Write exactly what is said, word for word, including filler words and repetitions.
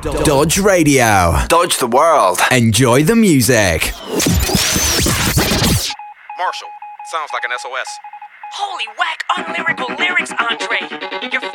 Dodge Radio. Dodge the world. Enjoy the music. Marshall, sounds like an S O S. Holy whack, unlyrical lyrics, Andre. You're